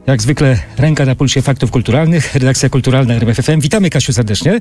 Jak zwykle ręka na pulsie faktów kulturalnych. Redakcja kulturalna RMF FM. Witamy, Kasiu, serdecznie.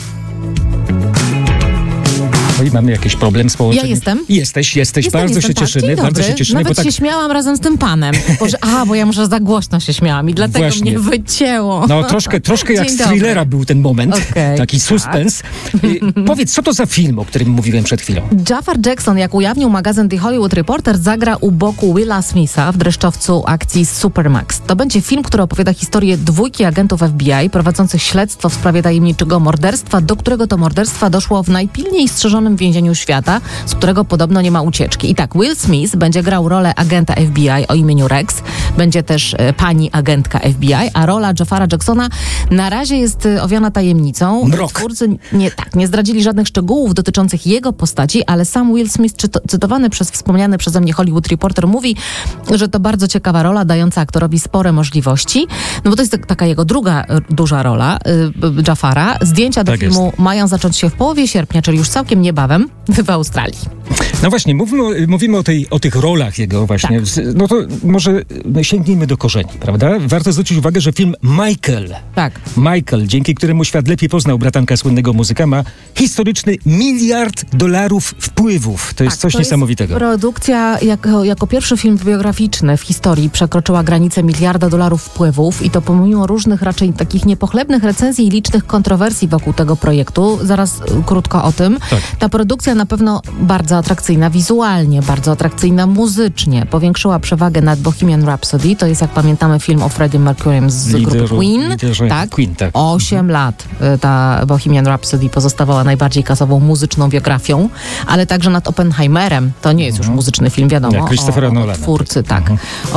Oj, mamy jakiś problem z połączeniem. Ja jestem. Jesteś. Bardzo się cieszymy. Bardzo się cieszymy. Nawet się śmiałam razem z tym panem. Bo ja może za głośno się śmiałam i dlatego Właśnie. mnie wycięło. No troszkę jak z thrillera był ten moment. Okay, taki suspens. Powiedz, co to za film, o którym mówiłem przed chwilą? Jafar Jackson, jak ujawnił magazyn The Hollywood Reporter, zagra u boku Willa Smitha w dreszczowcu akcji Supermax. To będzie film, który opowiada historię dwójki agentów FBI prowadzących śledztwo w sprawie tajemniczego morderstwa, do którego to morderstwa doszło w najpilniej strzeżonym więzieniu świata, z którego podobno nie ma ucieczki. I tak, Will Smith będzie grał rolę agenta FBI o imieniu Rex. Będzie też pani agentka FBI, a rola Jafara Jacksona na razie jest owiana tajemnicą. Mrok. Twórcy nie zdradzili żadnych szczegółów dotyczących jego postaci, ale sam Will Smith, cytowany przez wspomniany przeze mnie Hollywood Reporter, mówi, że to bardzo ciekawa rola, dająca aktorowi spore możliwości. No bo to jest taka jego druga duża rola, Jafara. Zdjęcia do filmu mają zacząć się w połowie sierpnia, czyli już całkiem niebawem, w Australii. No właśnie, mówimy o tych rolach jego właśnie. Tak. No to może sięgnijmy do korzeni, prawda? Warto zwrócić uwagę, że film Michael, dzięki któremu świat lepiej poznał bratanka słynnego muzyka, ma historyczny $1 miliard wpływów. To jest coś niesamowitego. Jest produkcja jako pierwszy film biograficzny w historii przekroczyła granicę $1 miliarda wpływów i to pomimo różnych raczej takich niepochlebnych recenzji i licznych kontrowersji wokół tego projektu. Zaraz krótko o tym. Tak. Ta produkcja na pewno bardzo atrakcyjna wizualnie, bardzo atrakcyjna muzycznie. Powiększyła przewagę nad Bohemian Rhapsody. To jest, jak pamiętamy, film o Freddie Mercurym z grupy Queen. Queen, tak. 8 lat ta Bohemian Rhapsody pozostawała najbardziej kasową muzyczną biografią, ale także nad Oppenheimerem. To nie jest już muzyczny film, wiadomo. Christophera Nolana. Twórcy, tak.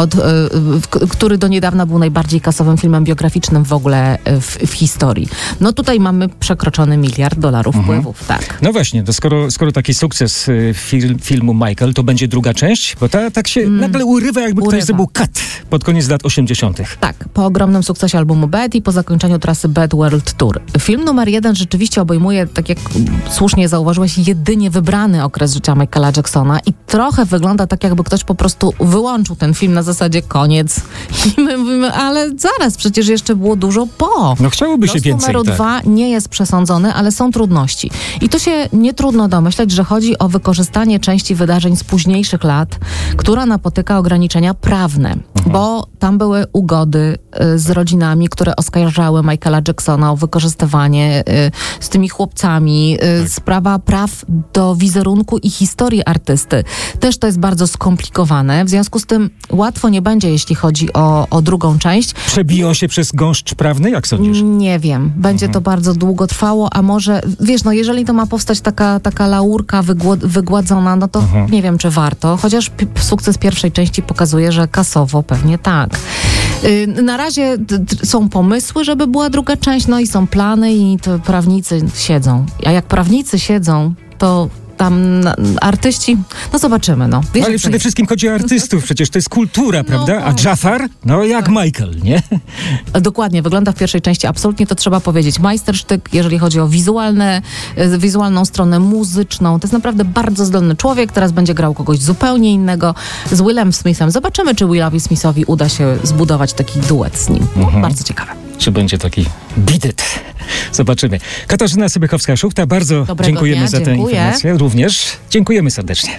Który do niedawna był najbardziej kasowym filmem biograficznym w ogóle w historii. No tutaj mamy przekroczony $1 miliard wpływów, tak. No właśnie, to skoro taki sukces filmu Michael, to będzie druga część? Bo ta tak się nagle urywa, jakby ktoś zrobił cut pod koniec lat 80. Tak, po ogromnym sukcesie albumu Bad i po zakończeniu trasy Bad World Tour. Film numer 1 rzeczywiście obejmuje, tak jak słusznie zauważyłeś, jedynie wybrany okres życia Michaela Jacksona i trochę wygląda tak, jakby ktoś po prostu wyłączył ten film na zasadzie koniec. I my mówimy, ale zaraz, przecież jeszcze było dużo po. No chciałoby się więcej. Numer 2 nie jest przesądzony, ale są trudności. I tu się nie trudno domyśleć, że chodzi o wykorzystanie części wydarzeń z późniejszych lat, która napotyka ograniczenia prawne, bo tam były ugody z rodzinami, które oskarżały Michaela Jacksona o wykorzystywanie z tymi chłopcami, sprawa praw do wizerunku i historii artysty. Też to jest bardzo skomplikowane, w związku z tym łatwo nie będzie, jeśli chodzi o drugą część. Przebiją się przez gąszcz prawny, jak sądzisz? Nie wiem. Będzie to bardzo długo trwało, a może, wiesz, no jeżeli to ma powstać taka laurka wygładzona, no to nie wiem, czy warto. Chociaż sukces pierwszej części pokazuje, że kasowo pewnie tak. Na razie są pomysły, żeby była druga część, no i są plany i to prawnicy siedzą. A jak prawnicy siedzą, to tam artyści, no zobaczymy, no. Wiesz, ale przede wszystkim chodzi o artystów, przecież to jest kultura, prawda? A Jafar? No jak Michael, nie? Dokładnie, wygląda w pierwszej części absolutnie, to trzeba powiedzieć. Majstersztyk, jeżeli chodzi o wizualną stronę muzyczną. To jest naprawdę bardzo zdolny człowiek, teraz będzie grał kogoś zupełnie innego z Willem Smithem. Zobaczymy, czy Willowi Smithowi uda się zbudować taki duet z nim. Bardzo ciekawe. Czy będzie taki beat it? Zobaczymy. Katarzyna Sobiechowska-Szuchta, bardzo dziękujemy za tę informację. Również dziękujemy serdecznie.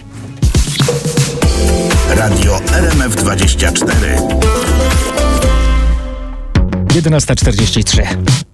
Radio RMF24. 11:43.